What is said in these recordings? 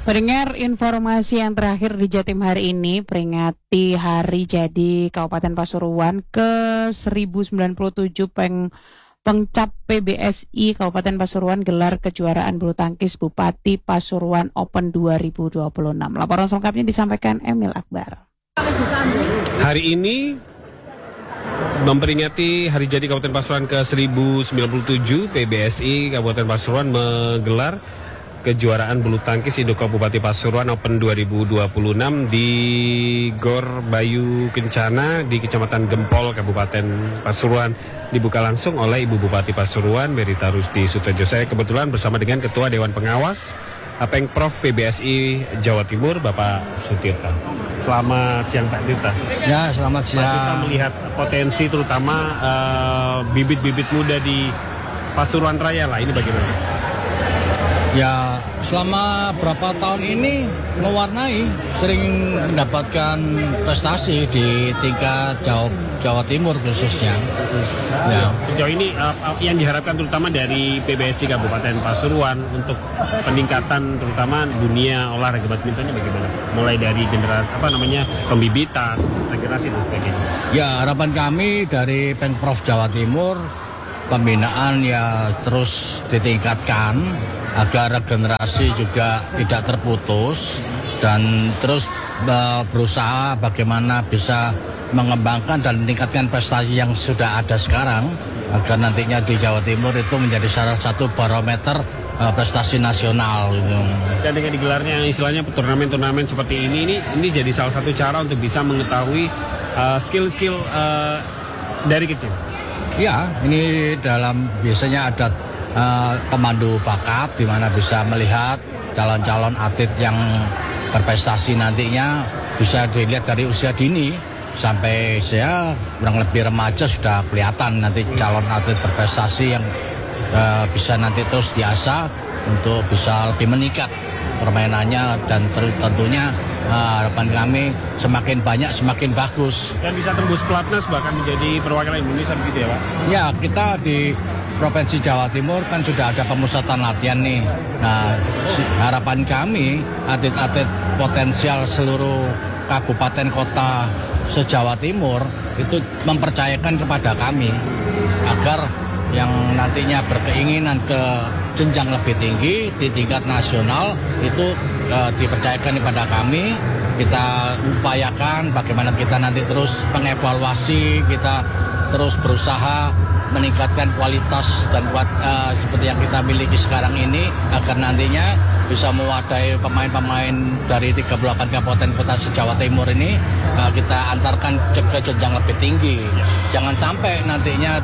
Pendengar, informasi yang terakhir di Jatim hari ini peringati Hari Jadi Kabupaten Pasuruan ke-1097 Pengcap PBSI Kabupaten Pasuruan gelar kejuaraan bulu tangkis Bupati Pasuruan Open 2026. Laporan selengkapnya disampaikan Emil Akbar. Hari ini memperingati Hari Jadi Kabupaten Pasuruan ke-1097, PBSI Kabupaten Pasuruan menggelar kejuaraan bulu tangkis Indoka Bupati Pasuruan Open 2026 di Gor Bayu Kencana di Kecamatan Gempol, Kabupaten Pasuruan. Dibuka langsung oleh Ibu Bupati Pasuruan, Merita Rusdi Sutejo. Saya kebetulan bersama dengan Ketua Dewan Pengawas Pengprov PBSI Jawa Timur, Bapak Sutirta. Selamat siang Pak Tirta. Ya, selamat siang. Pak Tirta melihat potensi terutama bibit-bibit muda di Pasuruan Raya lah, ini bagaimana? Ya, selama berapa tahun ini mewarnai, sering mendapatkan prestasi di tingkat Jawa Timur khususnya. Ya. Sejauh ini yang diharapkan terutama dari PBSI Kabupaten Pasuruan untuk peningkatan terutama dunia olahraga badmintonnya bagaimana? Mulai dari generasi pembibitan, regenerasi dan sebagainya. Ya, harapan kami dari Pemprov Jawa Timur, pembinaan ya terus ditingkatkan agar regenerasi juga tidak terputus dan terus berusaha bagaimana bisa mengembangkan dan meningkatkan prestasi yang sudah ada sekarang agar nantinya di Jawa Timur itu menjadi salah satu barometer prestasi nasional gitu. Dan dengan digelarnya istilahnya turnamen-turnamen seperti ini jadi salah satu cara untuk bisa mengetahui skill-skill dari kecil. Ya, ini biasanya ada pemandu bakat di mana bisa melihat calon-calon atlet yang berprestasi nantinya bisa dilihat dari usia dini sampai saya kurang lebih remaja sudah kelihatan nanti calon atlet berprestasi yang bisa nanti terus diasah untuk bisa lebih meningkat permainannya dan tentunya harapan kami semakin banyak semakin bagus. Dan bisa tembus pelatnas bahkan menjadi perwakilan Indonesia begitu ya Pak? Ya, kita di Provinsi Jawa Timur kan sudah ada pemusatan latihan nih. Nah, harapan kami atlet-atlet potensial seluruh kabupaten kota se-Jawa Timur itu mempercayakan kepada kami agar yang nantinya berkeinginan ke jenjang lebih tinggi di tingkat nasional itu dipercayakan kepada kami. Kita upayakan bagaimana kita nanti terus mengevaluasi, kita terus berusaha meningkatkan kualitas dan seperti yang kita miliki sekarang ini agar nantinya bisa mewadahi pemain-pemain dari 38 kabupaten kota se-Jawa Timur ini kita antarkan ke jenjang lebih tinggi. Jangan sampai nantinya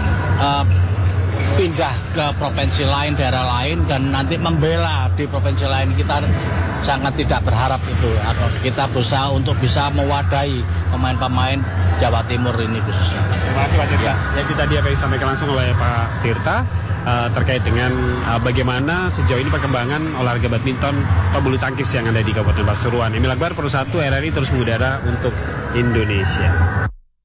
pindah ke provinsi lain, daerah lain dan nanti membela di provinsi lain. Kita sangat tidak berharap itu. Kita berusaha untuk bisa mewadahi pemain-pemain Jawa Timur ini khususnya. Terima kasih Pak Tirta. Ya, itu tadi apa yang disampaikan langsung oleh Pak Tirta terkait dengan bagaimana sejauh ini perkembangan olahraga badminton atau bulu tangkis yang ada di Kabupaten Pasuruan. Emil Akbar, Pro 1 RRI terus mengudara untuk Indonesia.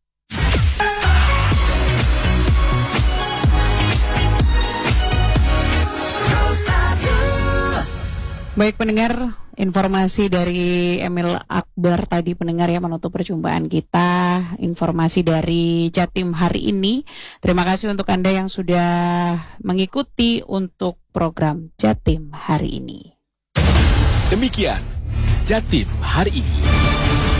Baik pendengar, informasi dari Emil Akbar tadi pendengar ya menutup perjumpaan kita, informasi dari Jatim hari ini. Terima kasih untuk Anda yang sudah mengikuti untuk program Jatim hari ini. Demikian Jatim hari ini.